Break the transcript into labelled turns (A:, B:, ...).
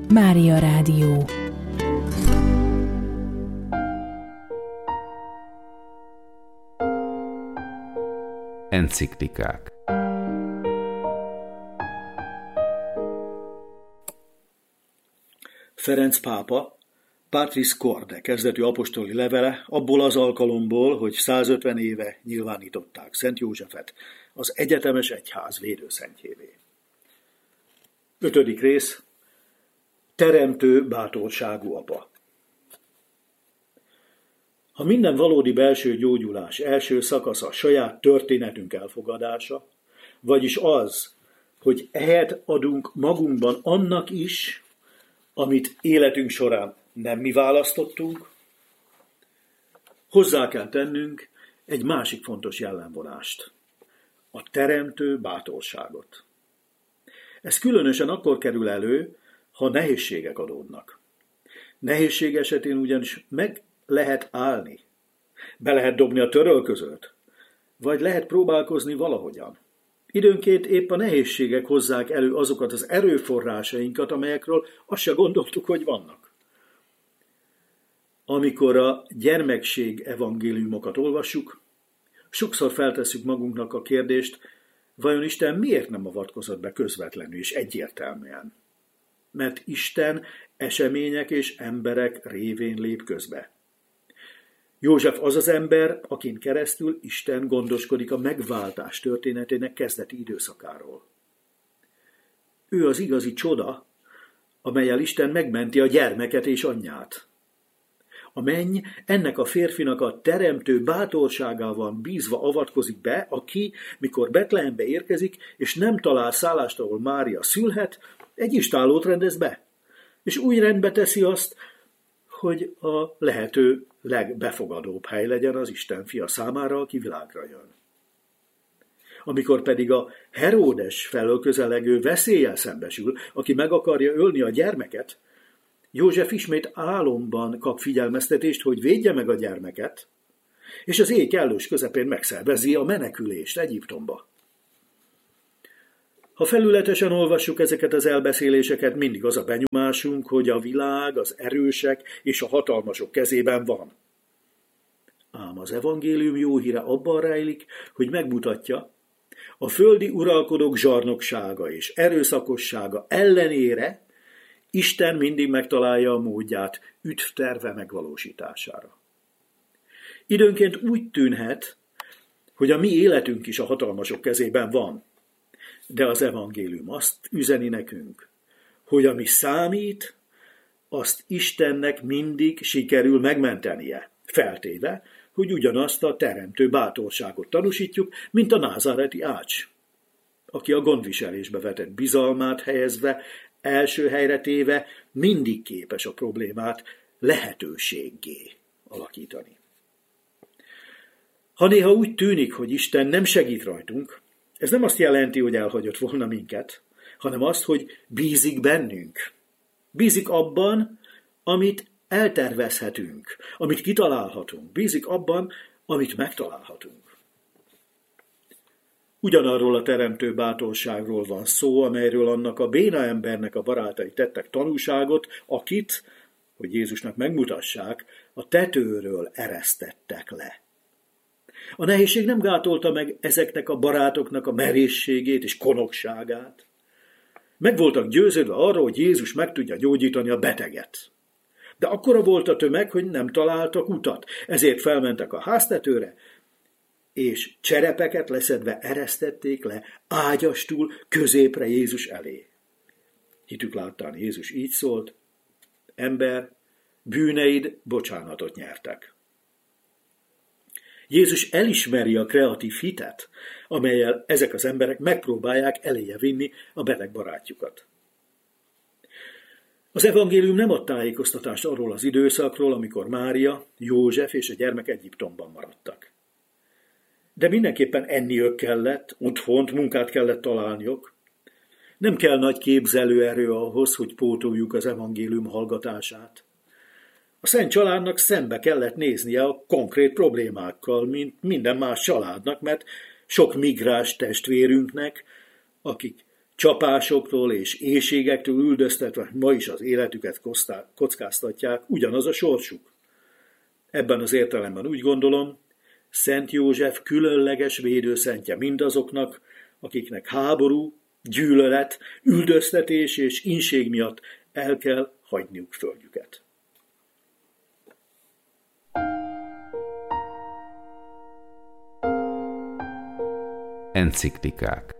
A: Mária Rádió.
B: Enciklikák.
C: Ferenc pápa Patris Corde kezdetű apostoli levele abból az alkalomból, hogy 150 éve nyilvánították Szent Józsefet az egyetemes egyház védőszentjévé. 5. rész. Teremtő bátorságú apa. Ha minden valódi belső gyógyulás első szakasza saját történetünk elfogadása, vagyis az, hogy helyet adunk magunkban annak is, amit életünk során nem mi választottunk, hozzá kell tennünk egy másik fontos jellemvonást, a teremtő bátorságot. Ez különösen akkor kerül elő, ha nehézségek adódnak. Nehézség esetén ugyanis meg lehet állni, be lehet dobni a törölközőt, vagy lehet próbálkozni valahogyan. Időnként épp a nehézségek hozzák elő azokat az erőforrásainkat, amelyekről azt se gondoltuk, hogy vannak. Amikor a gyermekség evangéliumokat olvassuk, sokszor feltesszük magunknak a kérdést, vajon Isten miért nem avatkozott be közvetlenül és egyértelműen? Mert Isten események és emberek révén lép közbe. József az az ember, akin keresztül Isten gondoskodik a megváltás történetének kezdeti időszakáról. Ő az igazi csoda, amellyel Isten megmenti a gyermeket és anyját. A menny ennek a férfinak a teremtő bátorságával bízva avatkozik be, aki, mikor Betlehembe érkezik, és nem talál szállást, ahol Mária szülhet, egy istállót rendez be, és úgy rendbe teszi azt, hogy a lehető legbefogadóbb hely legyen az Isten fia számára, aki világra jön. Amikor pedig a Heródes felől közelegő veszéllyel szembesül, aki meg akarja ölni a gyermeket, József ismét álomban kap figyelmeztetést, hogy védje meg a gyermeket, és az éj kellős közepén megszervezi a menekülést Egyiptomba. Ha felületesen olvassuk ezeket az elbeszéléseket, mindig az a benyomásunk, hogy a világ az erősek és a hatalmasok kezében van. Ám az evangélium jó híre abban rejlik, hogy megmutatja, a földi uralkodók zsarnoksága és erőszakossága ellenére Isten mindig megtalálja a módját üdvterve megvalósítására. Időnként úgy tűnhet, hogy a mi életünk is a hatalmasok kezében van, de az evangélium azt üzeni nekünk, hogy ami számít, azt Istennek mindig sikerül megmentenie, feltéve, hogy ugyanazt a teremtő bátorságot tanúsítjuk, mint a názáreti ács, aki a gondviselésbe vetett bizalmát helyezve, első helyre téve mindig képes a problémát lehetőséggé alakítani. Ha néha úgy tűnik, hogy Isten nem segít rajtunk, ez nem azt jelenti, hogy elhagyott volna minket, hanem azt, hogy bízik bennünk. Bízik abban, amit eltervezhetünk, amit kitalálhatunk. Bízik abban, amit megtalálhatunk. Ugyanarról a teremtő bátorságról van szó, amelyről annak a béna embernek a barátai tettek tanúságot, akit, hogy Jézusnak megmutassák, a tetőről eresztettek le. A nehézség nem gátolta meg ezeknek a barátoknak a merészségét és konokságát. Meg voltak győződve arról, hogy Jézus meg tudja gyógyítani a beteget. De akkora volt a tömeg, hogy nem találtak utat, ezért felmentek a háztetőre, és cserepeket leszedve eresztették le ágyastul középre Jézus elé. Hitük láttán Jézus így szólt: ember, bűneid bocsánatot nyertek. Jézus elismeri a kreatív hitet, amellyel ezek az emberek megpróbálják eléje vinni a beteg barátjukat. Az evangélium nem ad tájékoztatást arról az időszakról, amikor Mária, József és a gyermek Egyiptomban maradtak. De mindenképpen enniük kellett, otthont, munkát kellett találniuk. Nem kell nagy képzelőerő ahhoz, hogy pótoljuk az evangélium hallgatását. A Szent Családnak szembe kellett néznie a konkrét problémákkal, mint minden más családnak, mert sok migráns testvérünknek, akik Csapásoktól és éhségektől üldöztetve ma is az életüket kockáztatják, ugyanaz a sorsuk. Ebben az értelemben úgy gondolom, Szent József különleges védőszentje mindazoknak, akiknek háború, gyűlölet, üldöztetés és inség miatt el kell hagyniuk földjüket.
A: Enciklikák.